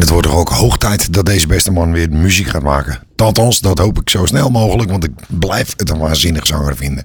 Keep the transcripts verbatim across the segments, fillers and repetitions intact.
het wordt toch ook hoog tijd dat deze beste man weer muziek gaat maken. Althans, dat hoop ik zo snel mogelijk, want ik blijf het een waanzinnig zanger vinden.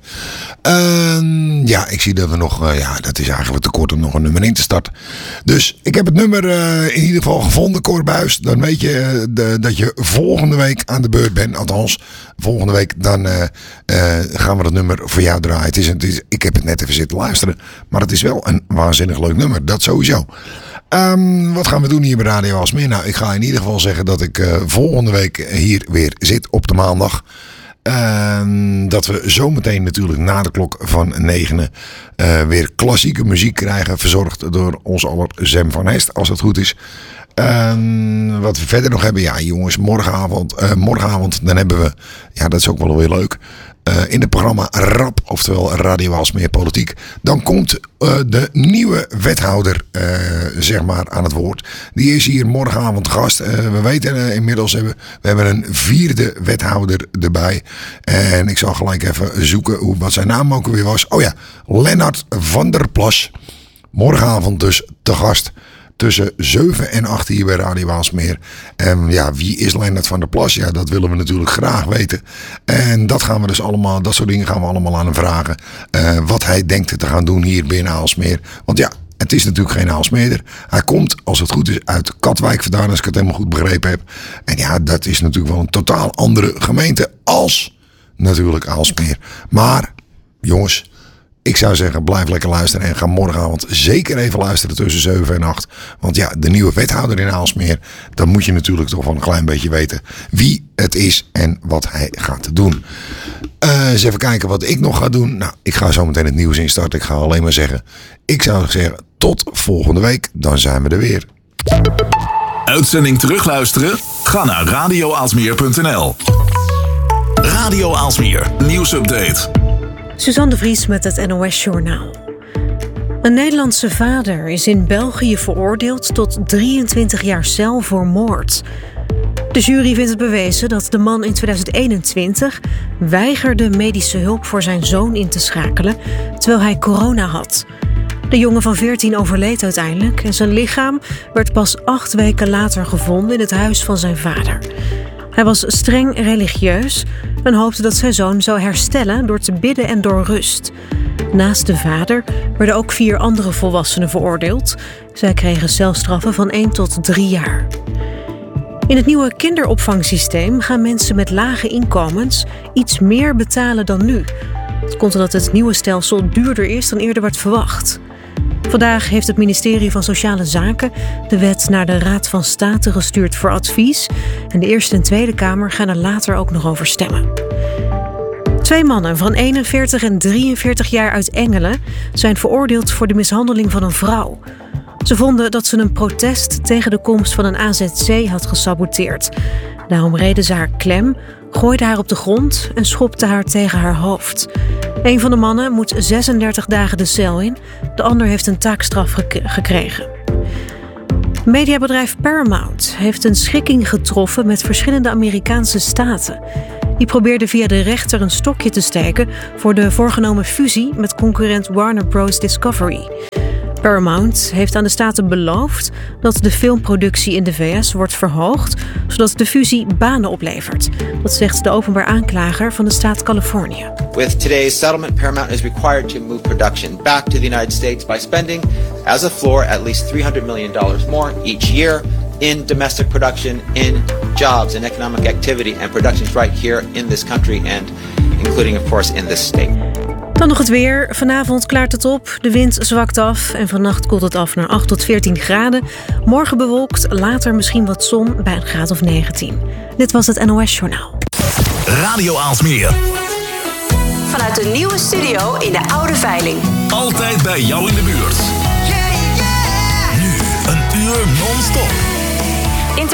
Uh, ja, ik zie dat we nog, uh, ja, dat is eigenlijk te kort om nog een nummer in te starten. Dus ik heb het nummer uh, in ieder geval gevonden, Cor Buijs. Dan weet je uh, de, dat je volgende week aan de beurt bent. Althans, volgende week dan uh, uh, gaan we dat nummer voor jou draaien. Het is, het is, ik heb het net even zitten luisteren, maar het is wel een waanzinnig leuk nummer. Dat sowieso. Um, wat gaan we doen hier bij Radio Aalsmeer? Nou, ik ga in ieder geval zeggen dat ik uh, volgende week hier weer zit op de maandag. Uh, dat we zometeen natuurlijk na de klok van negenen uh, weer klassieke muziek krijgen. Verzorgd door ons aller Zem van Hest, als het goed is. Uh, wat we verder nog hebben, ja jongens, morgenavond, uh, morgenavond dan hebben we, ja dat is ook wel weer leuk. Uh, in het programma RAP, oftewel Radio Aalsmeer Politiek. Dan komt uh, de nieuwe wethouder uh, zeg maar aan het woord. Die is hier morgenavond gast. Uh, we weten uh, inmiddels, hebben, we hebben een vierde wethouder erbij. En ik zal gelijk even zoeken hoe, wat zijn naam ook weer was. Oh ja, Lennart van der Plas. Morgenavond dus te gast. Tussen zeven en acht hier bij Radio Aalsmeer. En ja, wie is Lennart van der Plas? Ja, dat willen we natuurlijk graag weten. En dat gaan we dus allemaal, dat soort dingen gaan we allemaal aan hem vragen. Uh, wat hij denkt te gaan doen hier binnen Aalsmeer. Want ja, het is natuurlijk geen Aalsmeerder. Hij komt, als het goed is, uit Katwijk vandaan, als ik het helemaal goed begrepen heb. En ja, dat is natuurlijk wel een totaal andere gemeente als natuurlijk Aalsmeer. Maar, jongens, ik zou zeggen, blijf lekker luisteren en ga morgenavond zeker even luisteren tussen zeven en acht. Want ja, de nieuwe wethouder in Aalsmeer, dan moet je natuurlijk toch wel een klein beetje weten wie het is en wat hij gaat doen. Uh, eens even kijken wat ik nog ga doen. Nou, ik ga zo meteen het nieuws instarten. Ik ga alleen maar zeggen, ik zou zeggen, tot volgende week. Dan zijn we er weer. Uitzending terugluisteren? Ga naar radio aalsmeer punt n l. Radio Aalsmeer, nieuwsupdate. Suzanne de Vries met het N O S-journaal. Een Nederlandse vader is in België veroordeeld tot drieëntwintig jaar cel voor moord. De jury vindt het bewezen dat de man in tweeduizend eenentwintig weigerde medische hulp voor zijn zoon in te schakelen, terwijl hij corona had. De jongen van veertien overleed uiteindelijk en zijn lichaam werd pas acht weken later gevonden in het huis van zijn vader. Hij was streng religieus en hoopte dat zijn zoon zou herstellen door te bidden en door rust. Naast de vader werden ook vier andere volwassenen veroordeeld. Zij kregen celstraffen van één tot drie jaar. In het nieuwe kinderopvangsysteem gaan mensen met lage inkomens iets meer betalen dan nu. Dat komt omdat het nieuwe stelsel duurder is dan eerder werd verwacht. Vandaag heeft het ministerie van Sociale Zaken de wet naar de Raad van State gestuurd voor advies. En de Eerste en Tweede Kamer gaan er later ook nog over stemmen. Twee mannen van eenenveertig en drieënveertig jaar uit Engelen zijn veroordeeld voor de mishandeling van een vrouw. Ze vonden dat ze een protest tegen de komst van een A Z C had gesaboteerd. Daarom reden ze haar klem, gooiden haar op de grond en schopten haar tegen haar hoofd. Een van de mannen moet zesendertig dagen de cel in. De ander heeft een taakstraf gek- gekregen. Mediabedrijf Paramount heeft een schikking getroffen met verschillende Amerikaanse staten. Die probeerde via de rechter een stokje te steken voor de voorgenomen fusie met concurrent Warner Bros. Discovery. Paramount heeft aan de staten beloofd dat de filmproductie in de V S wordt verhoogd, zodat de fusie banen oplevert. Dat zegt de openbaar aanklager van de staat Californië. With today's settlement, Paramount is required to move production back to the United States by spending, as a floor, at least three hundred million dollars more each year in domestic production, in jobs and economic activity and productions right here in this country and including, of course, in this state. Dan nog het weer. Vanavond klaart het op, de wind zwakt af en vannacht koelt het af naar acht tot veertien graden. Morgen bewolkt, later misschien wat zon bij een graad of negentien. Dit was het N O S-journaal. Radio Aalsmeer. Vanuit de nieuwe studio in de Oude Veiling. Altijd bij jou in de buurt. Nu een uur non-stop.